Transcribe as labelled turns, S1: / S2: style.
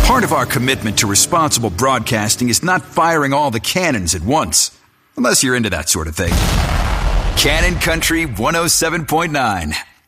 S1: Part of our commitment to responsible broadcasting is not firing all the cannons at once. Unless you're into that sort of thing. Cannon Country 107.9.